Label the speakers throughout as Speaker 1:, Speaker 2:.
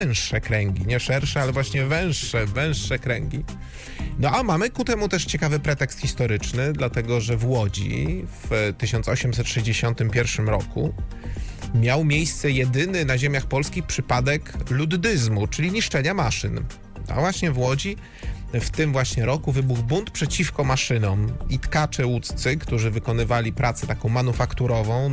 Speaker 1: węższe kręgi, nie szersze, ale właśnie węższe kręgi. No a mamy ku temu też ciekawy pretekst historyczny, dlatego że w Łodzi w 1861 roku miał miejsce jedyny na ziemiach polskich przypadek luddyzmu, czyli niszczenia maszyn. A właśnie w Łodzi w tym właśnie roku wybuchł bunt przeciwko maszynom i tkacze łódzcy, którzy wykonywali pracę taką manufakturową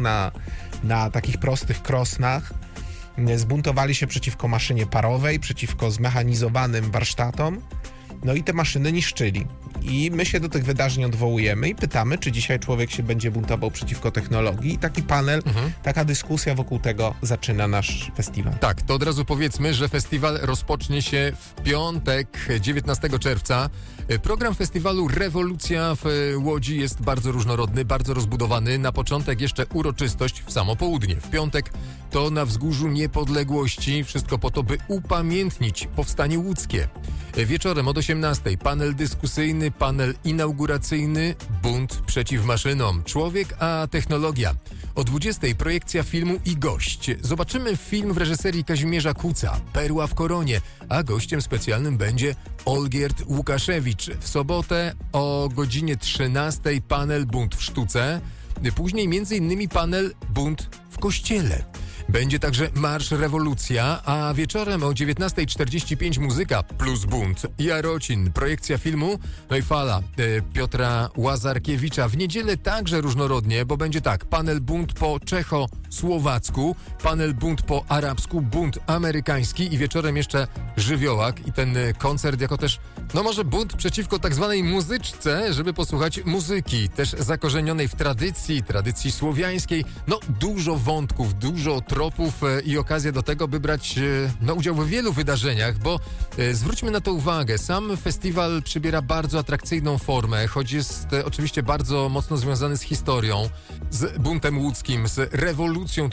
Speaker 1: na takich prostych krosnach, zbuntowali się przeciwko maszynie parowej, przeciwko zmechanizowanym warsztatom, no i te maszyny niszczyli. I my się do tych wydarzeń odwołujemy i pytamy, czy dzisiaj człowiek się będzie buntował przeciwko technologii. I taki panel, taka dyskusja wokół tego zaczyna nasz festiwal.
Speaker 2: Tak, to od razu powiedzmy, że festiwal rozpocznie się w piątek, 19 czerwca. Program festiwalu Rewolucja w Łodzi jest bardzo różnorodny, bardzo rozbudowany. Na początek jeszcze uroczystość w samo południe. W piątek to na Wzgórzu Niepodległości. Wszystko po to, by upamiętnić powstanie łódzkie. Wieczorem od 18 panel dyskusyjny, panel inauguracyjny, bunt przeciw maszynom, człowiek a technologia. O 20 projekcja filmu i gość. Zobaczymy film w reżyserii Kazimierza Kuca, Perła w koronie, a gościem specjalnym będzie Olgierd Łukaszewicz. W sobotę o godzinie 13 panel Bunt w sztuce, później m.in. panel Bunt w kościele. Będzie także Marsz Rewolucja, a wieczorem o 19:45 muzyka plus bunt. Jarocin, projekcja filmu, no i fala Piotra Łazarkiewicza. W niedzielę także różnorodnie, bo będzie tak, panel bunt po czechosłowacku, panel bunt po arabsku, bunt amerykański i wieczorem jeszcze żywiołak i ten koncert jako też, no może bunt przeciwko tak zwanej muzyczce, żeby posłuchać muzyki, też zakorzenionej w tradycji słowiańskiej. No dużo wątków, dużo tropów i okazja do tego, by brać udział w wielu wydarzeniach, bo zwróćmy na to uwagę, sam festiwal przybiera bardzo atrakcyjną formę, choć jest oczywiście bardzo mocno związany z historią, z buntem łódzkim, z rewolucją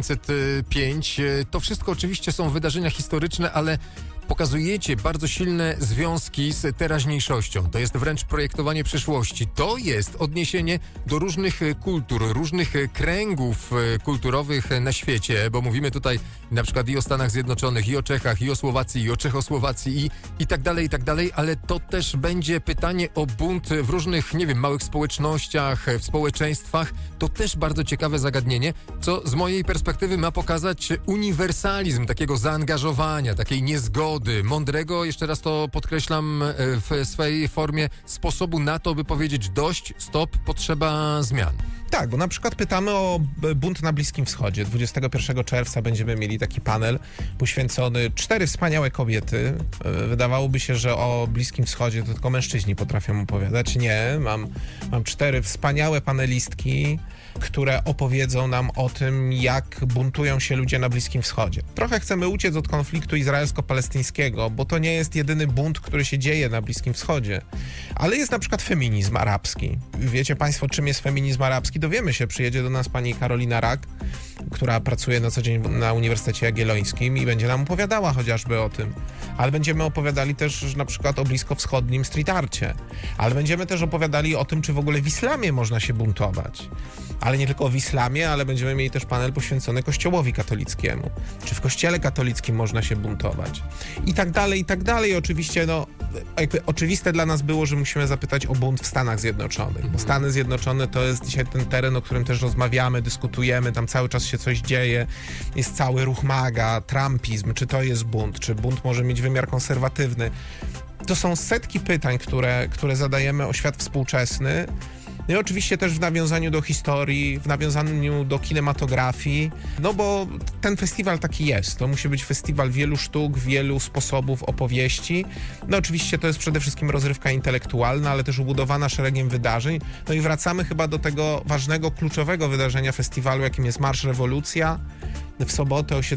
Speaker 2: 1905. To wszystko oczywiście są wydarzenia historyczne, ale pokazujecie bardzo silne związki z teraźniejszością. To jest wręcz projektowanie przyszłości. To jest odniesienie do różnych kultur, różnych kręgów kulturowych na świecie, bo mówimy tutaj na przykład i o Stanach Zjednoczonych, i o Czechach, i o Słowacji, i o Czechosłowacji, i tak dalej, ale to też będzie pytanie o bunt w różnych, nie wiem, małych społecznościach, w społeczeństwach. To też bardzo ciekawe zagadnienie, co z mojej perspektywy ma pokazać uniwersalizm takiego zaangażowania, takiej niezgody, mądrego, jeszcze raz to podkreślam, w swojej formie sposobu na to, by powiedzieć dość, stop, potrzeba zmian.
Speaker 1: Tak, bo na przykład pytamy o bunt na Bliskim Wschodzie. 21 czerwca będziemy mieli taki panel poświęcony 4 wspaniałe kobiety. Wydawałoby się, że o Bliskim Wschodzie to tylko mężczyźni potrafią opowiadać. Nie, mam 4 wspaniałe panelistki, które opowiedzą nam o tym, jak buntują się ludzie na Bliskim Wschodzie. Trochę chcemy uciec od konfliktu izraelsko-palestyńskiego, bo to nie jest jedyny bunt, który się dzieje na Bliskim Wschodzie. Ale jest na przykład feminizm arabski. Wiecie Państwo, czym jest feminizm arabski? Dowiemy się, przyjedzie do nas pani Karolina Rak, która pracuje na co dzień na Uniwersytecie Jagiellońskim i będzie nam opowiadała chociażby o tym. Ale będziemy opowiadali też na przykład o bliskowschodnim street arcie. Ale będziemy też opowiadali o tym, czy w ogóle w islamie można się buntować. Ale nie tylko w islamie, ale będziemy mieli też panel poświęcony Kościołowi katolickiemu. Czy w Kościele katolickim można się buntować? I tak dalej, i tak dalej. Oczywiście, jakby oczywiste dla nas było, że musimy zapytać o bunt w Stanach Zjednoczonych. Bo Stany Zjednoczone to jest dzisiaj ten teren, o którym też rozmawiamy, dyskutujemy, tam cały czas się coś dzieje. Jest cały ruch MAGA, trumpizm, czy to jest bunt, czy bunt może mieć wymiar konserwatywny. To są setki pytań, które zadajemy o świat współczesny. No i oczywiście też w nawiązaniu do historii, w nawiązaniu do kinematografii, no bo ten festiwal taki jest. To musi być festiwal wielu sztuk, wielu sposobów opowieści. No oczywiście to jest przede wszystkim rozrywka intelektualna, ale też ubudowana szeregiem wydarzeń. No i wracamy chyba do tego ważnego, kluczowego wydarzenia festiwalu, jakim jest Marsz Rewolucja. W sobotę o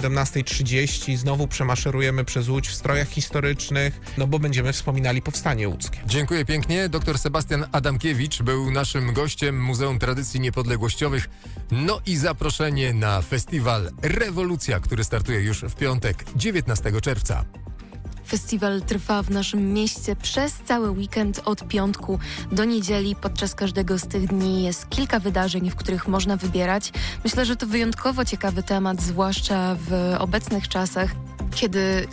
Speaker 1: 17:30 znowu przemaszerujemy przez Łódź w strojach historycznych, no bo będziemy wspominali powstanie łódzkie.
Speaker 2: Dziękuję pięknie. Dr Sebastian Adamkiewicz był naszym gościem Muzeum Tradycji Niepodległościowych. No i zaproszenie na festiwal Rewolucja, który startuje już w piątek, 19 czerwca.
Speaker 3: Festiwal trwa w naszym mieście przez cały weekend od piątku do niedzieli. Podczas każdego z tych dni jest kilka wydarzeń, w których można wybierać. Myślę, że to wyjątkowo ciekawy temat, zwłaszcza w obecnych czasach. kiedy